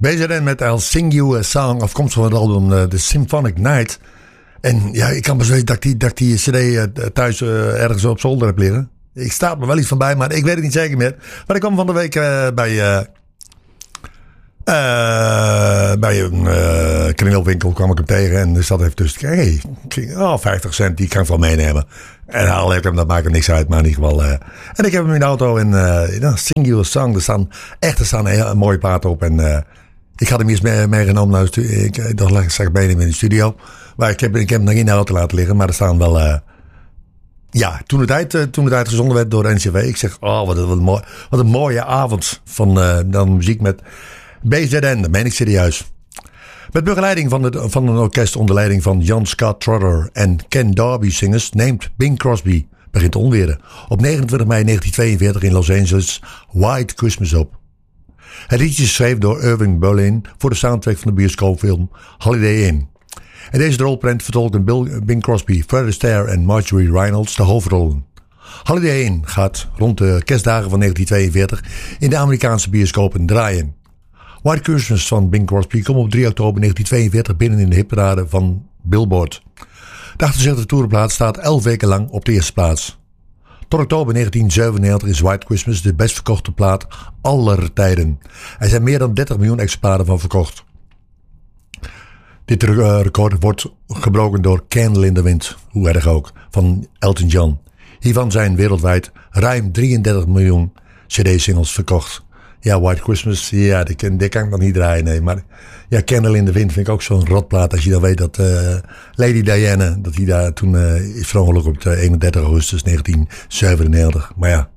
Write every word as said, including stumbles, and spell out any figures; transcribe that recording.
B Z N met I'll Sing You a Song, afkomstig van het album uh, The Symphonic Night. En ja, ik kan me zo dat ik die, dat ik die cd uh, thuis uh, ergens op zolder heb liggen. Ik sta er wel iets van bij, maar ik weet het niet zeker meer. Maar ik kwam van de week uh, bij... Uh, Uh, bij een uh, kringelwinkel kwam ik hem tegen en er zat even tussen. Hey, oh, vijftig cent, die kan ik wel meenemen. En haal ik hem, dat maakt er niks uit, maar in ieder geval. Uh, en ik heb hem in de auto en uh, nou, Sing You a Song. Er staan echt er staan een, een mooie plaat op. En uh, ik had hem eerst mee, meegenomen naar de studio. Ik dacht, ik zag meenemen in de studio. Maar ik heb, ik heb hem nog in de auto laten liggen, maar er staan wel. Uh, ja, toen het uit, uh, toen het uitgezonden werd door de N C V. Ik zeg, oh, wat, wat, een, mooi, wat een mooie avond van uh, dan muziek met. B Z N, dat meen ik serieus. Met begeleiding van, het, van een orkest onder leiding van John Scott Trotter en Ken Darby Singers neemt Bing Crosby, begint onweren, op negenentwintig mei negentien tweeënveertig in Los Angeles White Christmas op. Het liedje is geschreven door Irving Berlin voor de soundtrack van de bioscoopfilm Holiday Inn. In deze rolprent vertolken Bill, Bing Crosby, Fred Astaire en Marjorie Reynolds de hoofdrollen. Holiday Inn gaat rond de kerstdagen van negentien tweeënveertig in de Amerikaanse bioscopen draaien. White Christmas van Bing Crosby komt op drie oktober negentien tweeënveertig binnen in de hitparade van Billboard. De achtenzestigste toerenplaat staat elf weken lang op de eerste plaats. Tot oktober negentien zevenennegentig is White Christmas de best verkochte plaat aller tijden. Er zijn meer dan dertig miljoen exemplaren van verkocht. Dit record wordt gebroken door Candle in the Wind, hoe erg ook, van Elton John. Hiervan zijn wereldwijd ruim drieëndertig miljoen cd-singles verkocht. Ja, White Christmas, ja, die kan, die kan ik nog niet draaien, nee. Maar ja, Candle in the Wind vind ik ook zo'n rotplaat. Als je dan weet dat uh, Lady Diana, dat die daar toen uh, is verongelukt op de eenendertig augustus negentien zevenennegentig. Maar ja,